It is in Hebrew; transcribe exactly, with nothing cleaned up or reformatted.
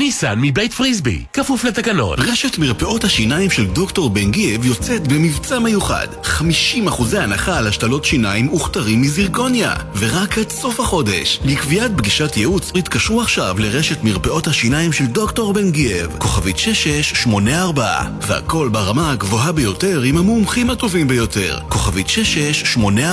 ניסן מבית פריסבי, כפוף לתקנון. רשת מרפאות השיניים של דוקטור בן גייב יוצאת במבצע מיוחד. חמישים אחוזי הנחה על השתלות שיניים וכתרים מזירקוניה. ורק עד סוף החודש. לקביעת פגישת ייעוץ התקשרו עכשיו לרשת מרפאות השיניים של דוקטור בן גייב. כוכבית שש שש שמונה ארבע. והכל ברמה הגבוהה ביותר עם המומחים הטובים ביותר. כוכבית שש שש שמונה